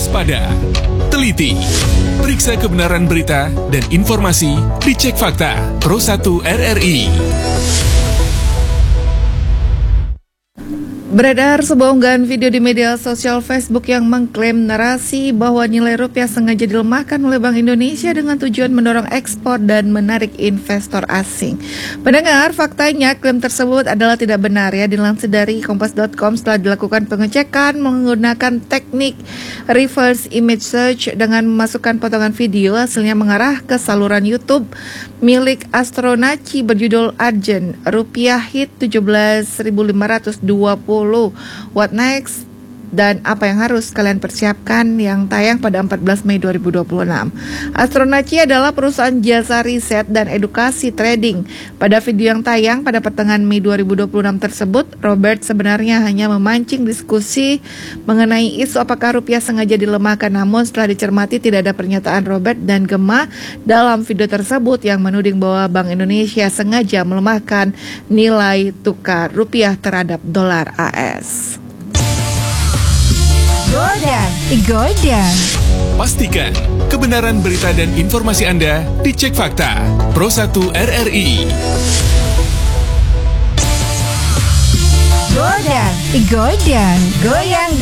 waspada, teliti, periksa kebenaran berita dan informasi di Cek Fakta Pro 1 RRI. Beredar sebuah unggahan video di media sosial Facebook yang mengklaim narasi bahwa nilai rupiah sengaja dilemahkan oleh Bank Indonesia dengan tujuan mendorong ekspor dan menarik investor asing. Pendengar, faktanya klaim tersebut adalah tidak benar ya. Dilansir dari Kompas.com, setelah dilakukan pengecekan menggunakan teknik reverse image search dengan memasukkan potongan video, hasilnya mengarah ke saluran YouTube milik Astronaci berjudul Argent, rupiah hit 17.520. What next? Dan apa yang harus kalian persiapkan, yang tayang pada 14 Mei 2026. Astronaci adalah perusahaan jasa riset dan edukasi trading. Pada video yang tayang pada pertengahan Mei 2026 tersebut, Robert sebenarnya hanya memancing diskusi mengenai isu apakah rupiah sengaja dilemahkan. Namun setelah dicermati, tidak ada pernyataan Robert dan Gemma dalam video tersebut yang menuding bahwa Bank Indonesia sengaja melemahkan nilai tukar rupiah terhadap dolar AS. Godang. Pastikan kebenaran berita dan informasi Anda di Cek Fakta Pro 1 RRI. Godang. Goyang